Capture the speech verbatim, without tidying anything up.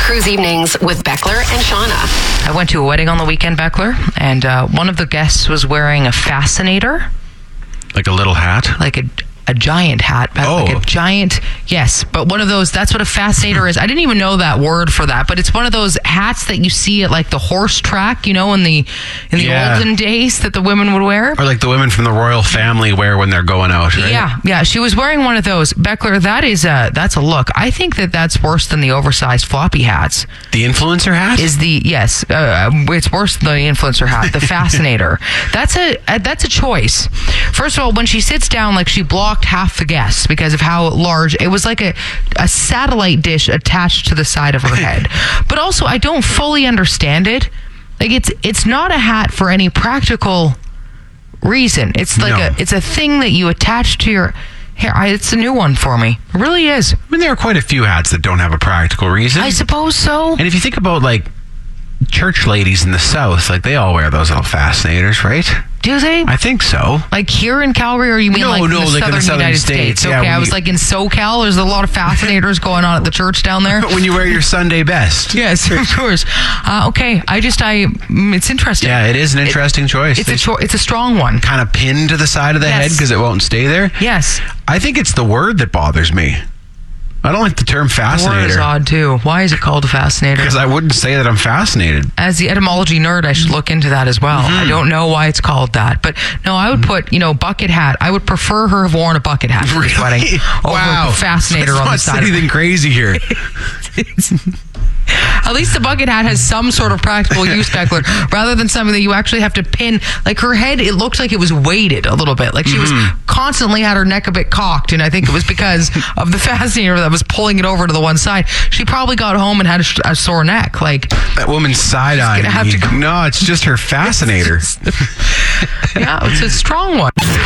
Cruise Evenings with Beckler and Shauna. I went to a wedding on the weekend, Beckler, and uh, one of the guests was wearing a fascinator. Like a little hat? Like a, a giant hat. Oh. Like a giant, yes. But one of those, that's what a fascinator is. I didn't even know that word for that, but it's one of those hats that you see at like the horse track, you know, in the in the Yeah. olden days that the women would wear. Or like the women from the royal family wear when they're going out, right? Yeah, yeah. She was wearing one of those. Beckler, that is a, that's a look. I think that that's worse than the oversized floppy hats. The influencer hat? Is the, yes, uh, it's worse than the influencer hat, the fascinator. That's a, a that's a choice. First of all, when she sits down, like she blocked half the guests because of how large, it was like a, a satellite dish attached to the side of her head. But also, I don't fully understand it. Like it's it's not a hat for any practical reason. It's like No. a it's a thing that you attach to your hair. I, it's a new one for me. It really is. I mean, there are quite a few hats that don't have a practical reason. I suppose so. And if you think about like church ladies in the South, like they all wear those little fascinators, right? Do they? I think so. Like here in Calgary, or you mean No, like, no, in the, like in southern the southern United States, States? yeah, Okay, when I was you- like in SoCal. There's a lot of fascinators going on at the church down there. When you wear your Sunday best. Yes, of course. Uh, okay, I just I mm, it's interesting. Yeah, it is an interesting choice. It's They a cho- it's a strong one. kind of pinned to the side of the Yes. head because it won't stay there. Yes, I think it's the word that bothers me. I don't like the term the word is fascinator odd too. Why is it called a fascinator? because I wouldn't say that I'm fascinated. As the etymology nerd, I should look into that as well. Mm-hmm. I don't know why it's called that, but no, I would put, you know, bucket hat. I would prefer her have worn a bucket hat for this wedding over Wow. the fascinator Let's on the not side. say of anything crazy here. At least the bucket hat has some sort of practical use, Beckler, rather than something that you actually have to pin. Like her head, it looked like it was weighted a little bit. Like she was constantly had her neck a bit cocked, and I think it was because of the fascinator that was pulling it over to the one side. She probably got home and had a, sh- a sore neck. Like, That woman's side-eyeing gonna have me. to go- No, it's just her fascinator. yeah, it's a strong one.